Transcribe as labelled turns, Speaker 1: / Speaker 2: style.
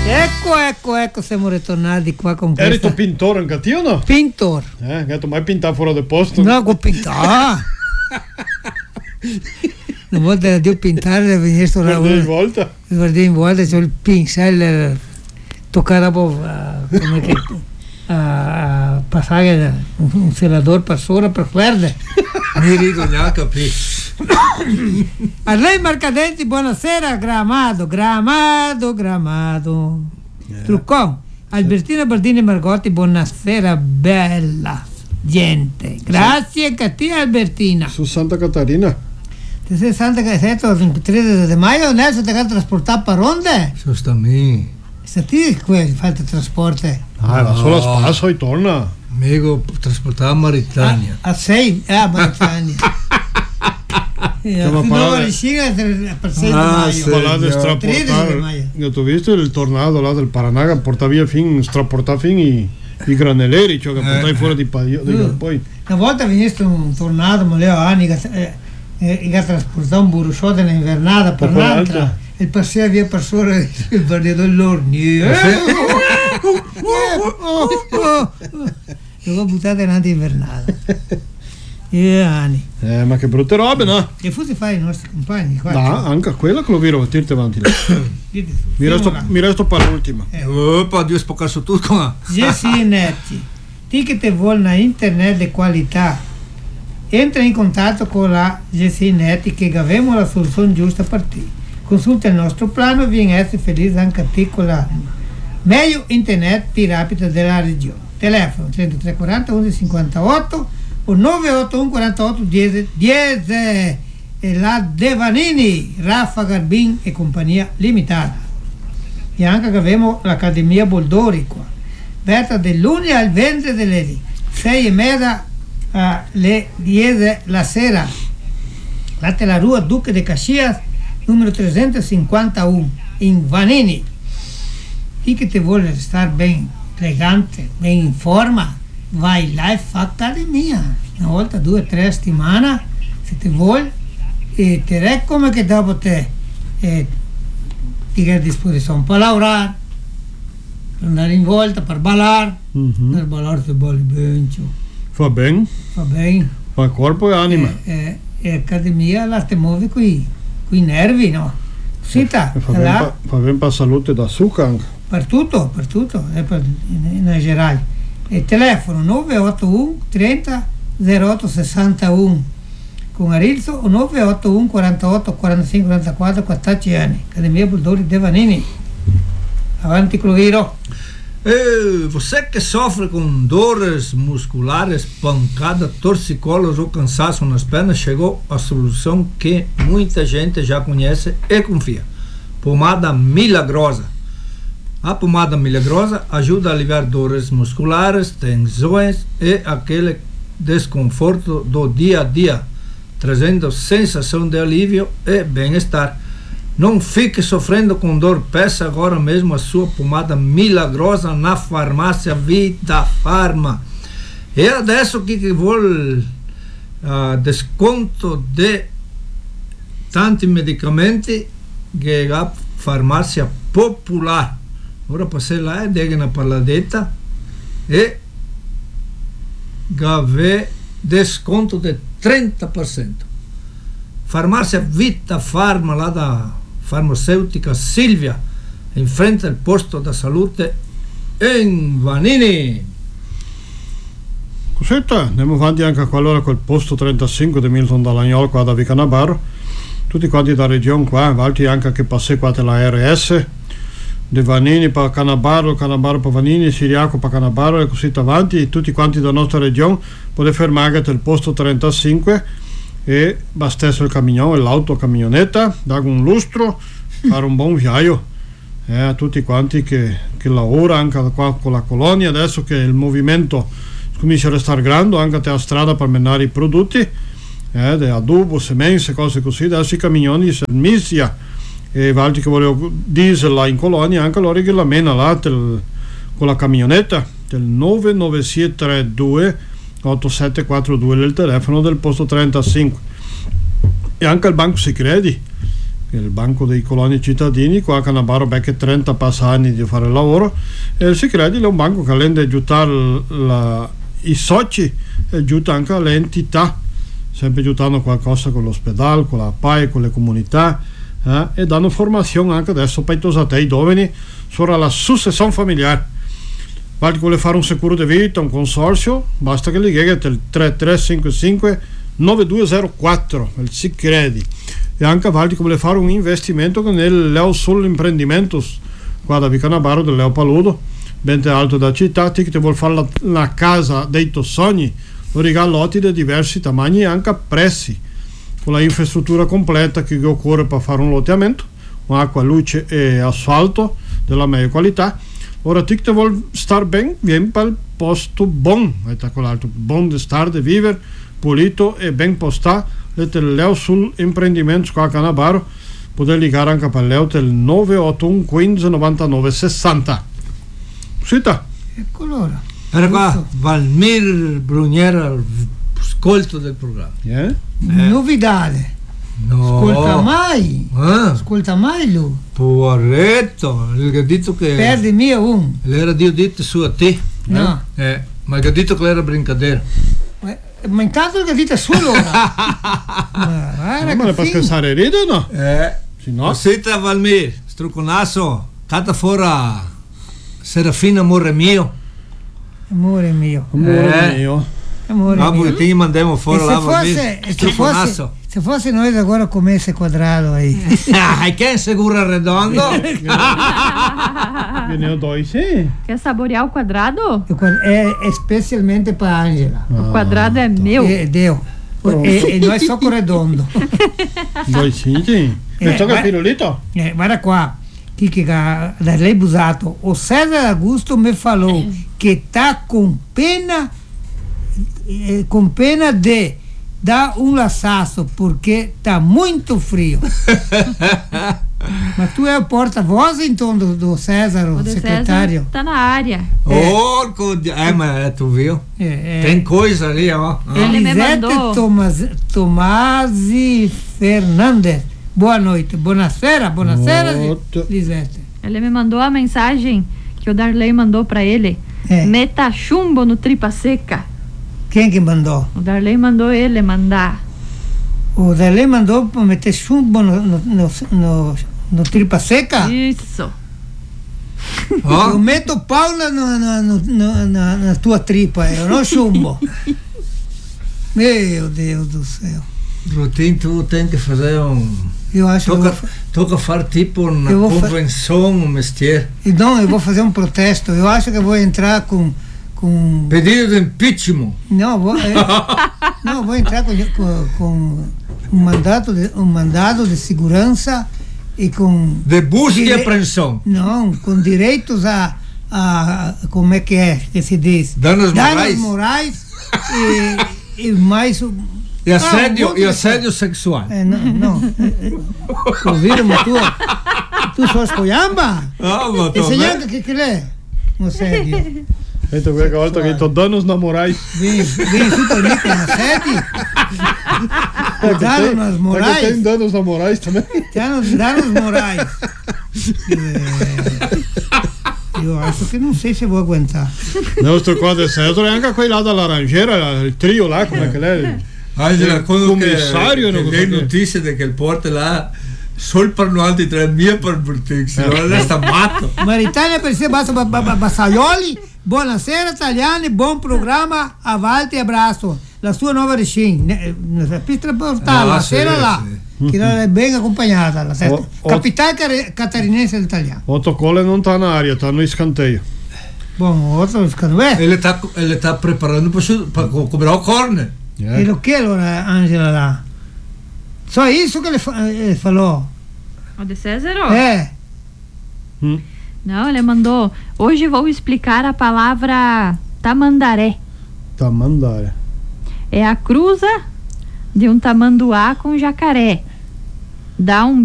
Speaker 1: Ecco, siamo ritornati qua con questa...
Speaker 2: Eri tu pittore anche te o no?
Speaker 1: Pintor.
Speaker 2: Che tu mai pintato fuori del posto?
Speaker 1: No, con pintare. Una volta devo pintare, venire sto lavoro.
Speaker 2: Guardi in volta?
Speaker 1: Guardi in volta, c'ho il pincel, toccare come che... a passare un selador per sopra per verde.
Speaker 3: Mi rido neanche a capire.
Speaker 1: A lei Marcadenti, buonasera. Gramado. Truccon. Albertina Bardini Margotti, buonasera, bella gente. Grazie a te Albertina.
Speaker 2: Su Santa Catarina.
Speaker 1: Te sei Santa Catarina, il 23 di maio, Nelson te ha trasportato per onde?
Speaker 3: Sostami.
Speaker 1: Se ti fate trasporte?
Speaker 2: Va solo a spasso e torna.
Speaker 3: Amico, trasportava a Maritania.
Speaker 1: A 6? Maritania.
Speaker 2: Stiamo parlando
Speaker 1: per 6 di maio.
Speaker 2: Parlando di straportare. Tu visto il tornado là del Paraná che portava via straportava fin i graneleri, cioè che portava fuori di poi.
Speaker 1: Una volta venisse un tornado, ma leo anni che trasportava un burusciotto in invernata per l'altra. E passava via per sopra il barriere dell'orni. L'ho buttata in anti-invernale.
Speaker 2: Ma che brutte robe, no?
Speaker 1: E forse fai i nostri compagni qua.
Speaker 2: No, anche quella che lo viro tirate avanti. Mi resto per l'ultima.
Speaker 3: Opa, Dio spocca su tutto.
Speaker 1: Gessi Netti, ti che te vuole una internet di qualità, entra in contatto con la Gessi Netti che avemo la soluzione giusta per te. Consulta il nostro plano e vieni a essere felice anche a te con la meglio internet più rapida della regione. Telefono 3340 1158 o 981 48 10 e la Devanini, Raffa Garbin e compagnia limitata. E anche che abbiamo l'Accademia Boldori qua, aperta del lunedì al venerdì delle 6:30 alle 10 la sera. Latte la Rua Duque de Caxias numero 351 in Vanini. Chi che ti vuole stare ben elegante, ben in forma, vai là e fa accademia una volta 2 o 3 settimane se ti vuole, e ti raccomando che dopo te ti hai a disposizione per lavorare, per andare in volta, per ballare. Per ballare ti balli bene,
Speaker 2: fa bene, fa corpo e anima,
Speaker 1: e accademia la ti muove qui i nervi, no? Sita,
Speaker 2: fa bene per la salute da succa
Speaker 1: per tutto in generale. E telefono 981 30 08 61 con Arilzo o 981 48 45 44 14 anni. Accademia Boldori de Vanini. Avanti Cloviro.
Speaker 3: Você que sofre com dores musculares, pancada, torcicolos ou cansaço nas pernas, chegou a solução que muita gente já conhece e confia. Pomada Milagrosa. A pomada Milagrosa ajuda a aliviar dores musculares, tensões e aquele desconforto do dia a dia, trazendo sensação de alívio e bem-estar. Não fique sofrendo com dor, peça agora mesmo a sua pomada Milagrosa na farmácia Vita Farma. E adesso que vuole desconto de tanti medicamenti che a farmácia popular. Ora passei lá e dei una parladetta e gave desconto de 30%. Farmácia Vita Farma, lá da farmacêutica Silvia, in frente al posto da salute in Vanini.
Speaker 2: Cosetta, andiamo avanti anche a quell'ora col posto 35 di Milton Dalagnol qua da Vicanabarro. Tutti quanti da regione qua, altri anche che passè qua della RS De Vanini per Canabaro per Vanini, Siriaco per Canabaro e così avanti, tutti quanti della nostra regione potete fermare al posto 35 e bastesso il camion e l'auto camionetta, dare un lustro, fare un buon viaggio a tutti quanti che lavorano anche qua con la colonia, adesso che il movimento comincia a restare grande anche a strada per menare i prodotti di adubo, semenze, cose così, adesso i camioni si misia e altri che volevo diesel là in colonia, anche loro che la mena là con la camionetta del 99632 8742 del telefono del posto 35 e anche al banco Sicredi il banco dei coloni cittadini. Qua a Canavaro becca 30 anni di fare il lavoro, e il Sicredi è un banco che além di aiutare i soci aiuta anche le entità, sempre aiutando qualcosa con l'ospedale, con la PAI, con le comunità, e danno formazione anche adesso per i giovani sulla successione familiare. Qualche vuole fare un sicuro di vita, un consorzio, basta che gli chiedete il 3355 9204, il Sicredi. E anche Valdi che vuole fare un investimento con il Leo Sul Imprendimentos qua da Vicanabaro del Leo Paludo, ben alto da città, che vuole fare la casa dei tuoi sogni, lo regalotti di diversi tamani e anche a prezzi, con la infrastruttura completa che occorre per fare un lotteamento, acqua, luce e asfalto della meglio qualità. Ora ti vuole star ben, vieni per il posto buon, buon di star, di vivere, pulito e ben postato. Il Leo sul imprendimento qua a Canavaro, potete ligare anche per Leo del 981 15 99 60. Sita.
Speaker 1: Eccolo ora.
Speaker 3: Era qua Valmir Bruniera, ascolto del programma.
Speaker 1: Novidade.
Speaker 3: No.
Speaker 1: Ascolta mai lui.
Speaker 3: Poveretto, gli ha detto che
Speaker 1: Perdi mia un.
Speaker 3: le era Dio detto su a te.
Speaker 1: No.
Speaker 3: Ma gli ha detto che era brincadeira.
Speaker 1: Ma intanto che dite solo ora.
Speaker 2: Ma le fa scherzare ride o no? Sì, no?
Speaker 3: Senta Valmir, struconasso, cata fora Serafina amore mio.
Speaker 1: Amore mio.
Speaker 2: Amore mio.
Speaker 3: Poi ti mandiamo fuori là Valmir.
Speaker 1: Se fosse noi agora comesse quadrado aí.
Speaker 3: Quer segura redondo?
Speaker 2: Viene doi, sì.
Speaker 4: Quer saborear o quadrado?
Speaker 1: É especialmente para Ângela.
Speaker 4: O quadrado é meu.
Speaker 1: Deu. E nós só com redondo.
Speaker 2: Doi, sì. E gioca pirulito?
Speaker 1: Guarda qua. Que da Lei Busato. O César Augusto me falou que tá com pena de dar um laçaço porque tá muito frio. Mas tu é o porta-voz então do César, o secretário?
Speaker 4: César tá na área.
Speaker 3: Mas tu viu? Tem coisa ali, ó.
Speaker 4: Ele me mandou.
Speaker 1: Tomasi Fernandes. Boa noite. Buonasera, Lisete.
Speaker 4: Ele me mandou a mensagem que o Darley mandou pra ele. Meta chumbo no tripa seca.
Speaker 1: Quem que mandou?
Speaker 4: O Darley mandou ele mandar.
Speaker 1: O Darley mandou para meter chumbo no tripa seca?
Speaker 4: Isso.
Speaker 1: Eu meto pau na tua tripa, eu não chumbo. Meu Deus do céu.
Speaker 3: Brutinho, tu tem que fazer
Speaker 1: Eu acho
Speaker 3: toca fazer tipo uma convenção, um mestier.
Speaker 1: Então, eu vou fazer um protesto. Eu acho que eu vou entrar com
Speaker 3: pedido de impeachment.
Speaker 1: Não, vou entrar com um mandado de segurança e com
Speaker 3: de busca e apreensão.
Speaker 1: Não, com direitos a como é que se diz?
Speaker 3: Danos
Speaker 1: morais e mais
Speaker 3: e assédio sexual.
Speaker 1: Não. Ouviram tu só escolhamba? Ensinando que é? Não sei.
Speaker 2: Então, qualche volta che tu danos namorais.
Speaker 1: Vem tu também com assédio? Danos morais?
Speaker 2: Tem danos namorais também?
Speaker 1: Danos morais. Eu acho que não sei se vou aguentar.
Speaker 2: Nostro qua del Cesare è anche quello là da Laranjera, il trio là, come che lei.
Speaker 3: Angela, quando
Speaker 2: commissario,
Speaker 3: che notizie di che il porta là sol per noi altri 3.000 per protezione, allora sta matto.
Speaker 1: Maritania per sé basta Bassaioli. Buonasera italiani, buon programma, a Valti abraço. La sua nuova Recin, nella pista portale, la sera là, che è ben accompagnata, la capitale catarinense dell'italiano.
Speaker 2: Otto Cole non sta in aria, stanno in scanteio.
Speaker 1: Buon, Otto scanteio.
Speaker 3: Ele sta preparando per comer o corne.
Speaker 1: E lo che allora, Angela là? Só isso que ele falou?
Speaker 4: O de César? Não, ele mandou. Hoje vou explicar a palavra tamandaré.
Speaker 2: Tamandaré.
Speaker 4: É a cruza de um tamanduá com jacaré. Dá um